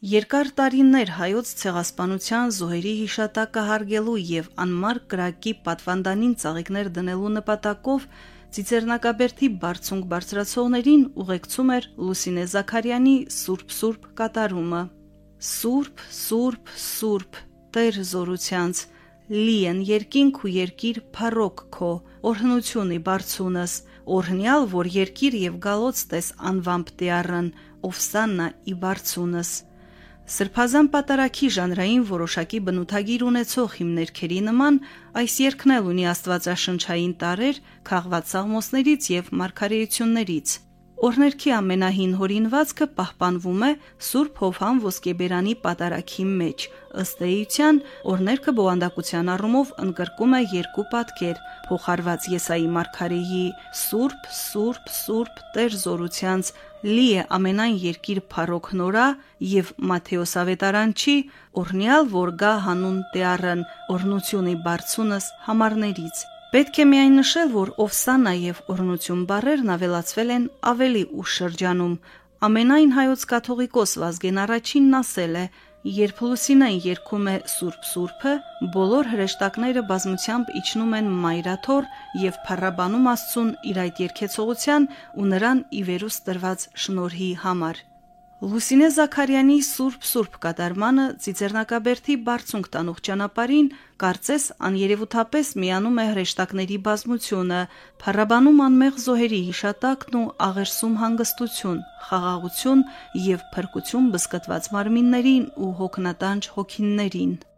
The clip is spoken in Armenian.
Երկար տարիներ հայոց ցեղասպանության զոհերի հիշատակը հարգելու եւ անմար կրակի պատվանդանին ծաղիկներ դնելու նպատակով Ծիծեռնակաբերդի բարձունք բարձրացողներին ուղեկցում էր Լուսինե Զաքարյանի Սուրբ կատարումը։ Սուրբ, Սուրբ, Սուրբ, Տեր զորությանց, լի են երկինք ու երկիր փառոք քո, օրհնությունի բարձունս, օրհնյալ, որ երկիր եւ գալոց տես անվամբ տիառն, ովսաննա ի բարձունս։ Սրբազան պատարագի ժանրային որոշակի բնութագիր ունեցող հիմներքերի նման այս երգն էլ ունի աստվածաշնչային տարրեր քաղված սաղմոսներից եւ մարգարեություններից։ Օրհներքի ամենահին հորինվածքը պահպանվում է Սուրբ Հովհան ոսկեբերանի պատարագի մեջ։ Ըստ էության, օրհներքը բովանդակության առումով ընդգրկում է երկու պատկեր՝ փոխարված Եսայի մարգարեի Սուրբ, Սուրբ, Սուրբ Տեր զորությանց, լի է ամենայն երկիր փառոք նորա եւ Մատթեոս ավետարանչի օրհնյալ, որ գա հանուն տիառն, օրհնությունի բարձունս համարներից։ Պետք է միայն նշել, որ ովսաննա եւ օրհնություն բառերն ավելացվել են ավելի ուշ շրջանում։ Ամենայն հայոց կաթողիկոս Վազգեն Առաջինն ասել է. երբ Լուսինեն երգում է Սուրբ Սուրբը, բոլոր հրեշտակները բազմությամբ իջնում են մայրաթոր եւ փառաբանում Աստծուն իր այդ երգեցողության ու նրան ի վերուս տրված շնորհի համար։ Լուսինե Զաքարյանի Սուրբ կատարմանը Ծիծեռնակաբերդի բարձունք տանող ճանապարհին կարծես աներևութապես միանում է հրեշտակների բազմությունը, փառաբանում անմեղ զոհերի հիշատակն ու աղերսում հանգստություն, խաղաղություն եւ փրկություն բսկտված մարմիններին ու հոգնատանջ հոգիներին։